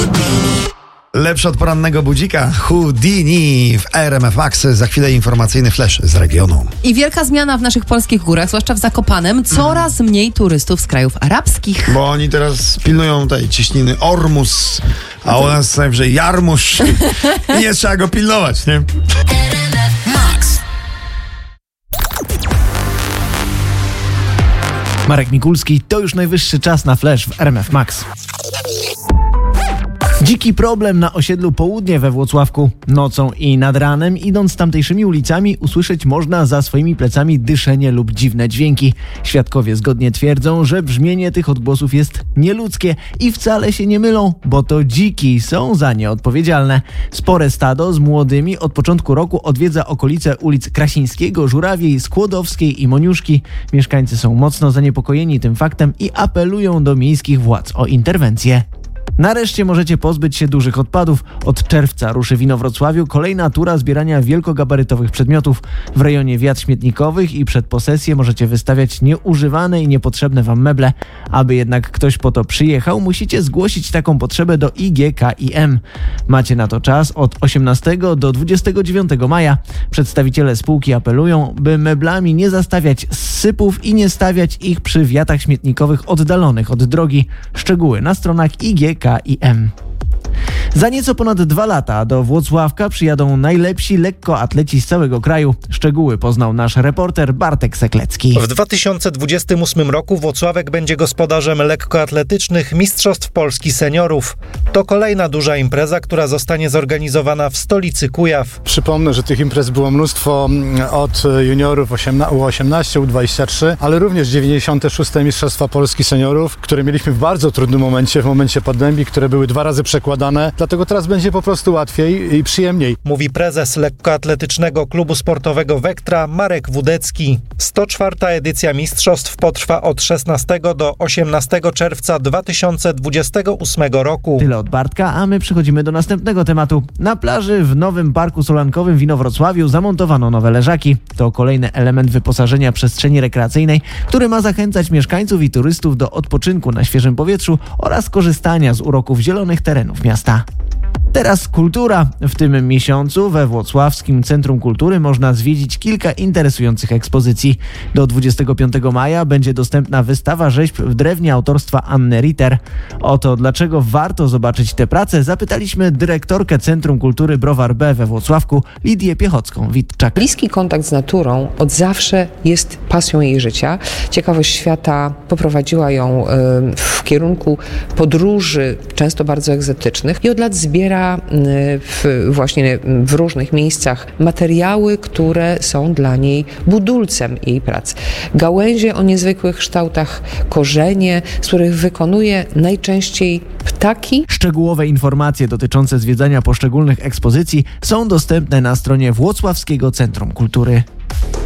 Lepszy od porannego budzika Houdini w RMF Max. Za chwilę informacyjny flash z regionu. I wielka zmiana w naszych polskich górach, zwłaszcza w Zakopanem. Coraz mniej turystów z krajów arabskich. Bo oni teraz pilnują tej ciśniny Ormus, a u nas najwyżej Jarmusz. I nie trzeba go pilnować, nie? Marek Mikulski, to już najwyższy czas na flash w RMF Max. Dziki problem na osiedlu Południe we Włocławku. Nocą i nad ranem, idąc tamtejszymi ulicami, usłyszeć można za swoimi plecami dyszenie lub dziwne dźwięki. Świadkowie zgodnie twierdzą, że brzmienie tych odgłosów jest nieludzkie i wcale się nie mylą, bo to dziki są za nie odpowiedzialne. Spore stado z młodymi od początku roku odwiedza okolice ulic Krasińskiego, Żurawiej, Skłodowskiej i Moniuszki. Mieszkańcy są mocno zaniepokojeni tym faktem i apelują do miejskich władz o interwencję. Nareszcie możecie pozbyć się dużych odpadów. Od czerwca ruszy w Inowrocławiu kolejna tura zbierania wielkogabarytowych przedmiotów. W rejonie wiat śmietnikowych i przed posesję możecie wystawiać nieużywane i niepotrzebne wam meble. Aby jednak ktoś po to przyjechał, musicie zgłosić taką potrzebę do IGKiM. Macie na to czas od 18 do 29 maja. Przedstawiciele spółki apelują, by meblami nie zastawiać zsypów i nie stawiać ich przy wiatach śmietnikowych oddalonych od drogi. Szczegóły na stronach IGKiM. Za nieco ponad 2 lata do Włocławka przyjadą najlepsi lekkoatleci z całego kraju. Szczegóły poznał nasz reporter Bartek Seklecki. W 2028 roku Włocławek będzie gospodarzem lekkoatletycznych Mistrzostw Polski Seniorów. To kolejna duża impreza, która zostanie zorganizowana w stolicy Kujaw. Przypomnę, że tych imprez było mnóstwo od juniorów U18, U23, ale również 96. Mistrzostwa Polski Seniorów, które mieliśmy w bardzo trudnym momencie, w momencie pandemii, które były 2 razy przekładane. Dlatego teraz będzie po prostu łatwiej i przyjemniej. Mówi prezes lekkoatletycznego klubu sportowego Wektra Marek Wudecki. 104. edycja mistrzostw potrwa od 16 do 18 czerwca 2028 roku. Tyle od Bartka, a my przechodzimy do następnego tematu. Na plaży w Nowym Parku Solankowym w Inowrocławiu zamontowano nowe leżaki. To kolejny element wyposażenia przestrzeni rekreacyjnej, który ma zachęcać mieszkańców i turystów do odpoczynku na świeżym powietrzu oraz korzystania z uroków zielonych terenów miasta. Teraz kultura. W tym miesiącu we Włocławskim Centrum Kultury można zwiedzić kilka interesujących ekspozycji. Do 25 maja będzie dostępna wystawa rzeźb w drewnie autorstwa Anny Ritter. O to, dlaczego warto zobaczyć tę pracę, zapytaliśmy dyrektorkę Centrum Kultury Browar B we Włocławku, Lidię Piechocką-Witczak. Bliski kontakt z naturą od zawsze jest pasją jej życia. Ciekawość świata poprowadziła ją w podróży, często bardzo egzotycznych, i od lat zbiera właśnie w różnych miejscach materiały, które są dla niej budulcem jej prac. Gałęzie o niezwykłych kształtach, korzenie, z których wykonuje najczęściej ptaki. Szczegółowe informacje dotyczące zwiedzania poszczególnych ekspozycji są dostępne na stronie Włocławskiego Centrum Kultury.